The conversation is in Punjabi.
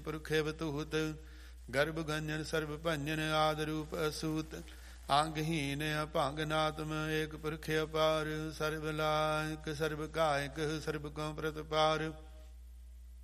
ਪੁਰਖ ਅਵਤੂਤ ਗਰਭ ਗੰਜਨ ਸਰਬ ਭੰਜਨ ਆਦ ਰੂਪ ਅਸੂਤ ਅੰਗਹੀਨ ਅਭੰਗਨਾਤਮ ਏਕ ਪੁਰਖ ਅਪਾਰ ਸਰਬ ਲਾਇਕ ਸਰਬ ਕਾਇਕ ਸਰਬ ਕਉ ਪ੍ਰਤਪਾਰ